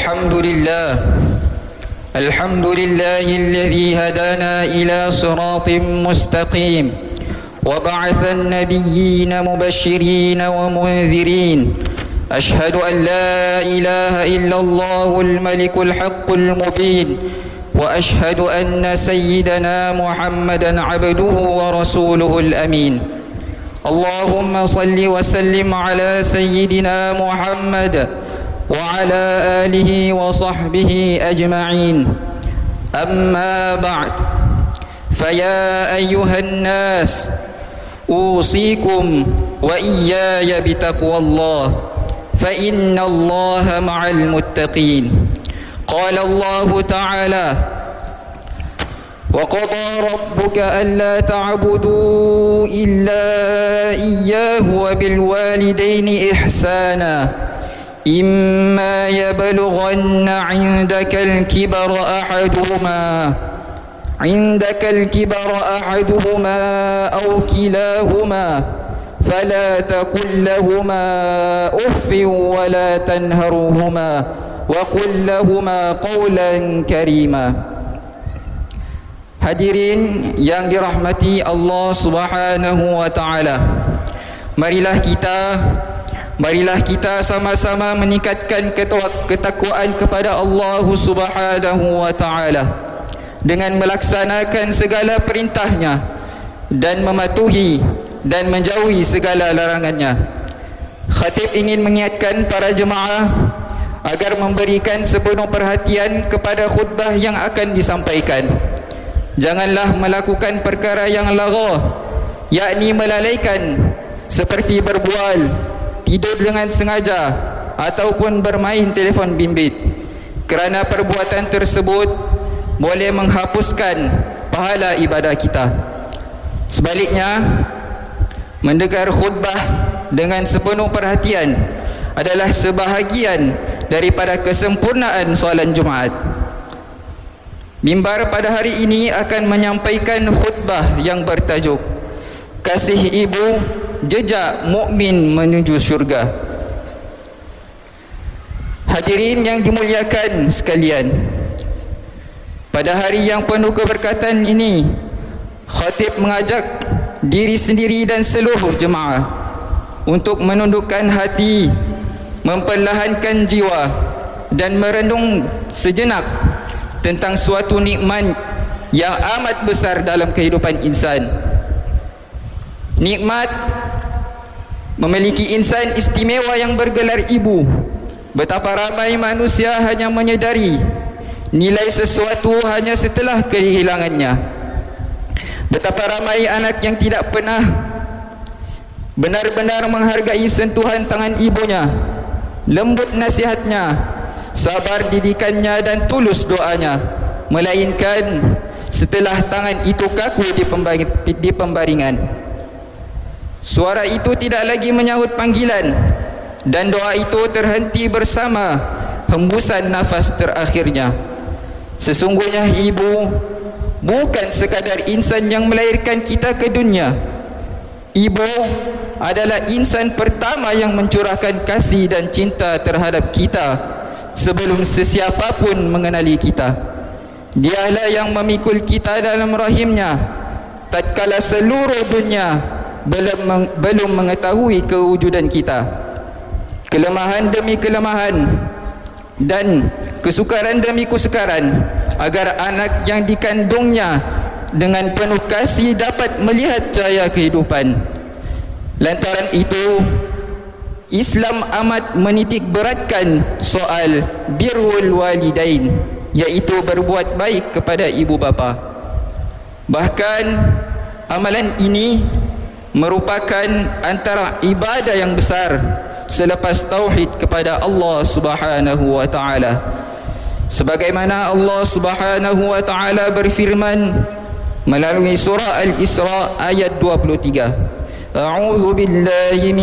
الحمد لله الذي هدانا إلى صراط مستقيم وبعث النبيين مبشرين ومنذرين. أشهد أن لا إله إلا الله الملك الحق المبين، وأشهد أن سيدنا محمدا عبده ورسوله الأمين. اللهم صل وسلم على سيدنا محمد وعلى آله وصحبه أجمعين. أما بعد، فيا أيها الناس أوصيكم وإياي بتقوى الله، فإن الله مع المتقين. قال الله تعالى: وقضى ربك ألا تعبدوا إلا إياه وبالوالدين إحسانا إما يبلغن عندك الكبر أحدهما أو كلاهما فلا تقل لهما أف ولا تنهرهما وقل لهما قولا كريما. Hadirin yang dirahmati Allah Subhanahu wa taala, marilah kita sama-sama meningkatkan ketakwaan kepada Allah Subhanahu wa taala dengan melaksanakan segala perintahnya dan mematuhi dan menjauhi segala larangannya. Khatib ingin mengingatkan para jemaah agar memberikan sepenuh perhatian kepada khutbah yang akan disampaikan. Janganlah melakukan perkara yang lagha, yakni melalaikan, seperti berbual, tidur dengan sengaja ataupun bermain telefon bimbit, kerana perbuatan tersebut boleh menghapuskan pahala ibadah kita. Sebaliknya, mendengar khutbah dengan sepenuh perhatian adalah sebahagian daripada kesempurnaan solat Jumaat. Mimbar pada hari ini akan menyampaikan khutbah yang bertajuk Kasih Ibu, Jejak Mukmin Menuju Syurga. Hadirin yang dimuliakan sekalian, pada hari yang penuh keberkatan ini, khatib mengajak diri sendiri dan seluruh jemaah untuk menundukkan hati, memperlahankan jiwa dan merenung sejenak tentang suatu nikmat yang amat besar dalam kehidupan insan. Nikmat memiliki insan istimewa yang bergelar ibu. Betapa ramai manusia hanya menyedari nilai sesuatu hanya setelah kehilangannya. Betapa ramai anak yang tidak pernah benar-benar menghargai sentuhan tangan ibunya, lembut nasihatnya, sabar didikannya dan tulus doanya, melainkan setelah tangan itu kaku di pembaringan. Suara itu tidak lagi menyahut panggilan, dan doa itu terhenti bersama hembusan nafas terakhirnya. Sesungguhnya ibu bukan sekadar insan yang melahirkan kita ke dunia. Ibu adalah insan pertama yang mencurahkan kasih dan cinta terhadap kita sebelum sesiapa pun mengenali kita. Dialah yang memikul kita dalam rahimnya tatkala seluruh dunia belum mengetahui kewujudan kita. Kelemahan demi kelemahan dan kesukaran demi kesukaran, agar anak yang dikandungnya dengan penuh kasih dapat melihat cahaya kehidupan. Lantaran itu, Islam amat menitik beratkan soal birrul walidain, iaitu berbuat baik kepada ibu bapa. Bahkan amalan ini merupakan antara ibadah yang besar selepas tauhid kepada Allah Subhanahu wa taala. Sebagaimana Allah Subhanahu wa taala berfirman melalui surah Al-Isra ayat 23. A'udzu billahi